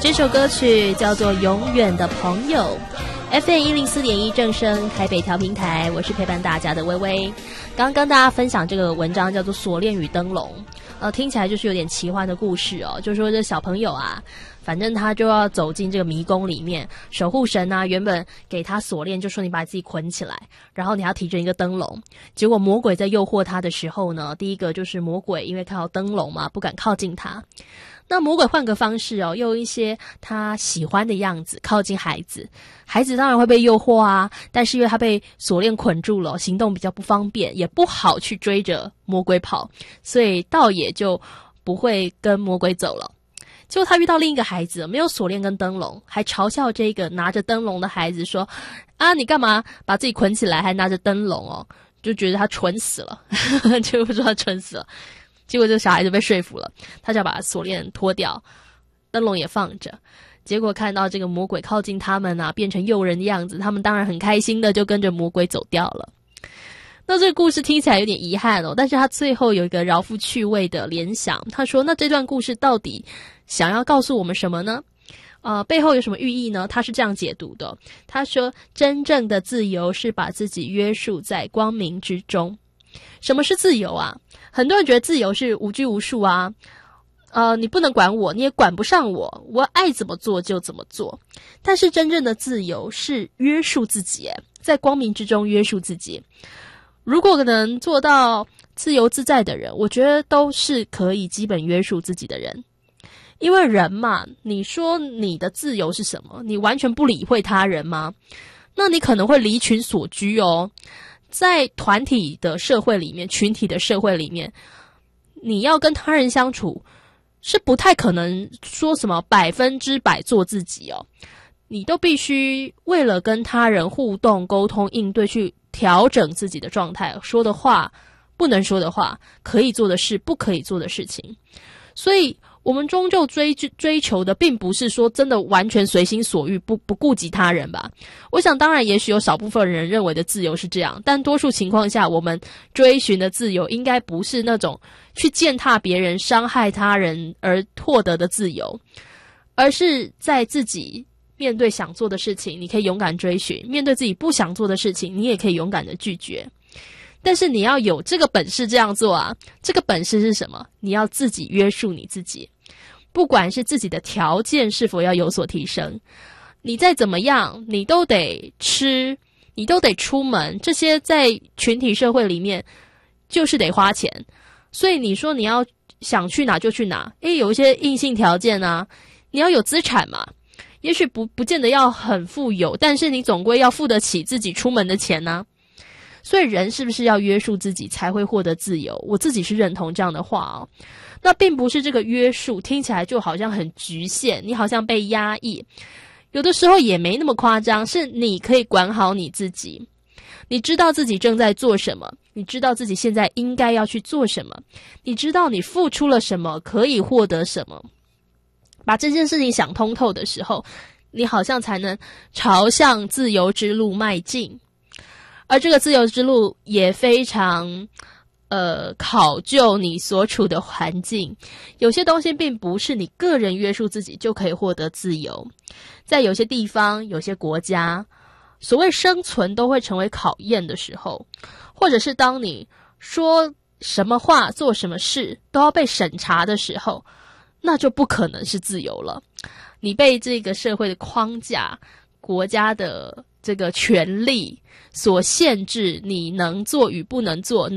这首歌曲叫做《永远的朋友》，FM104.1正声台北调频台，我是陪伴大家的微微。刚刚跟大家分享这个文章叫做《锁链与灯笼》，听起来就是有点奇幻的故事哦。就说这小朋友啊，反正他就要走进这个迷宫里面，守护神啊原本给他锁链，就说你把自己捆起来，然后你要提着一个灯笼。结果魔鬼在诱惑他的时候呢，第一个就是魔鬼因为看到灯笼嘛，不敢靠近他。那魔鬼换个方式哦，用一些他喜欢的样子靠近孩子，孩子当然会被诱惑啊，但是因为他被锁链捆住了，行动比较不方便，也不好去追着魔鬼跑，所以倒也就不会跟魔鬼走了。结果他遇到另一个孩子，没有锁链跟灯笼，还嘲笑这个拿着灯笼的孩子说啊，你干嘛把自己捆起来还拿着灯笼哦，就觉得他蠢死了就说他蠢死了。结果这个小孩就被说服了，他就要把锁链脱掉，灯笼也放着。结果看到这个魔鬼靠近他们啊，变成诱人的样子，他们当然很开心的就跟着魔鬼走掉了。那这个故事听起来有点遗憾哦，但是他最后有一个饶富趣味的联想，他说那这段故事到底想要告诉我们什么呢？背后有什么寓意呢？他是这样解读的，他说真正的自由是把自己约束在光明之中。什么是自由啊？很多人觉得自由是无拘无束啊，你不能管我，你也管不上我，我爱怎么做就怎么做。但是真正的自由是约束自己，在光明之中约束自己。如果能做到自由自在的人，我觉得都是可以基本约束自己的人。因为人嘛，你说你的自由是什么？你完全不理会他人吗？那你可能会离群索居哦。在团体的社会里面，群体的社会里面，你要跟他人相处是不太可能说什么100%做自己哦，你都必须为了跟他人互动、沟通、应对去调整自己的状态，说的话、不能说的话，可以做的事、不可以做的事情。所以我们终究追求的并不是说真的完全随心所欲，不顾及他人吧。我想当然也许有少部分人认为的自由是这样，但多数情况下我们追寻的自由应该不是那种去践踏别人、伤害他人而获得的自由，而是在自己面对想做的事情你可以勇敢追寻，面对自己不想做的事情你也可以勇敢的拒绝。但是你要有这个本事这样做啊，这个本事是什么？你要自己约束你自己，不管是自己的条件是否要有所提升，你再怎么样你都得吃，你都得出门，这些在群体社会里面就是得花钱。所以你说你要想去哪就去哪，有一些硬性条件啊，你要有资产嘛，也许不见得要很富有，但是你总归要付得起自己出门的钱啊。所以人是不是要约束自己才会获得自由？我自己是认同这样的话哦。那并不是这个约束听起来就好像很局限，你好像被压抑，有的时候也没那么夸张，是你可以管好你自己，你知道自己正在做什么，你知道自己现在应该要去做什么，你知道你付出了什么可以获得什么，把这件事情想通透的时候，你好像才能朝向自由之路迈进。而这个自由之路也非常考究你所处的环境，有些东西并不是你个人约束自己就可以获得自由。在有些地方、有些国家，所谓生存都会成为考验的时候，或者是当你说什么话、做什么事都要被审查的时候，那就不可能是自由了。你被这个社会的框架、国家的这个权利所限制，你能做与不能做，